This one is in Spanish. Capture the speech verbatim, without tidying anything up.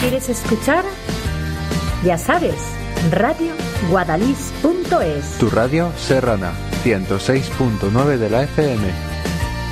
quieres escuchar? Ya sabes, radio guadalix punto es. Tu radio serrana, ciento seis punto nueve de la F M.